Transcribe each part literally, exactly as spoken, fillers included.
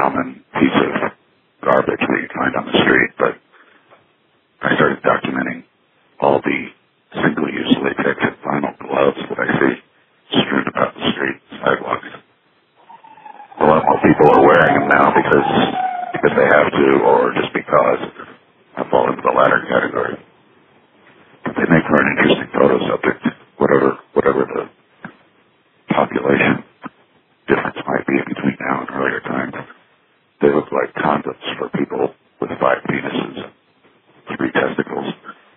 common piece of garbage that you find on the street, but I started documenting all the single-use latex and vinyl gloves that I see strewn about the street and sidewalks. A lot more people are wearing them now because because they have to, or just because I fall into the latter category. But they make for an interesting photo subject, whatever whatever the population difference might be between now and earlier times. They look like condoms for people with five penises and three testicles.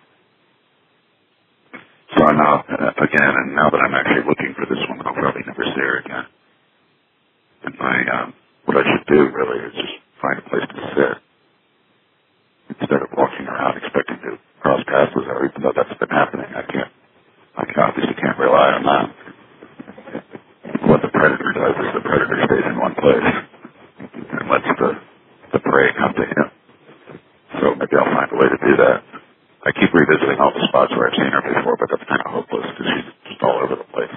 So I'm now, uh, again, and now that I'm actually looking for this woman, I'll probably never see her again. And my, um, what I should do really is just find a place to sit instead of walking around expecting to cross paths with her, even though that's been happening. I can't, I can obviously can't rely on that. What the predator does is the predator stays in one place and lets the, the prey come to him. So maybe I'll find a way to do that. I keep revisiting all the spots where I've seen her before, but that's kind of hopeless because she's just all over the place.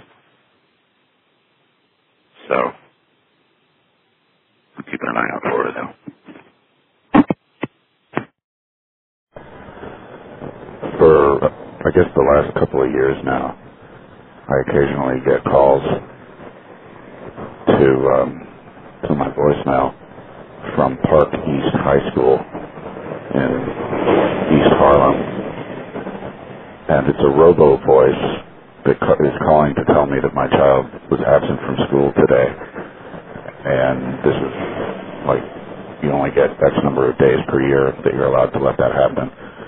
So I'm keeping an eye out for her, though. For, I guess, the last couple of years now, I occasionally get calls to um, to my voicemail from Park East High School in East Harlem, and it's a robo voice that is calling to tell me that my child was absent from school today, and this is like, you only get X number of days per year that you're allowed to let that happen.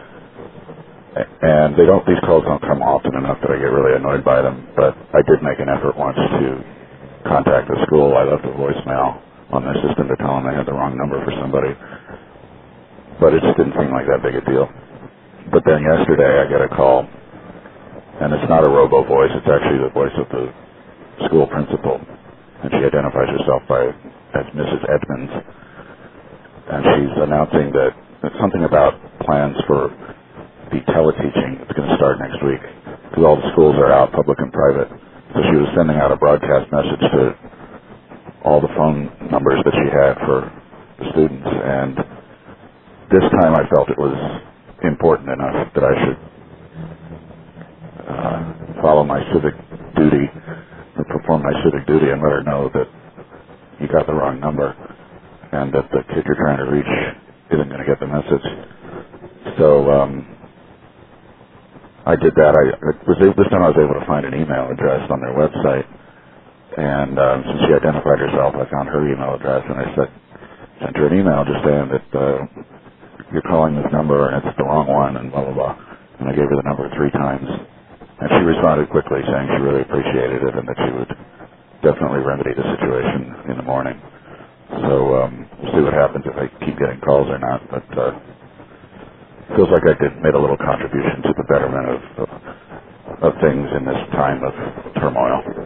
And they don't, these calls don't come often enough that I get really annoyed by them, but I did make an effort once to contact the school. I left a voicemail on their system to tell them they had the wrong number for somebody, but it just didn't seem like that big a deal. But then yesterday I get a call, and it's not a robo voice, it's actually the voice of the school principal, and she identifies herself by as Missus Edmonds, and she's announcing that it's something about plans for the teleteaching that's going to start next week, because all the schools are out, public and private. So she was sending out a broadcast message to all the phone numbers that she had for the students, and this time I felt it was important enough that I should uh, follow my civic duty, or perform my civic duty and let her know that you got the wrong number and that the kid you're trying to reach isn't going to get the message. So um, I did that. I was able, this time I was able to find an email address on their website, and um, since she identified herself, I found her email address, and I said, sent her an email just saying that uh, you're calling this number and it's the wrong one, and blah, blah, blah. And I gave her the number three times. And she responded quickly saying she really appreciated it and that she would definitely remedy the situation in the morning. So um, we'll see what happens if I keep getting calls or not, but uh, feels like I did made a little contribution to the betterment of, of, of things in this time of turmoil.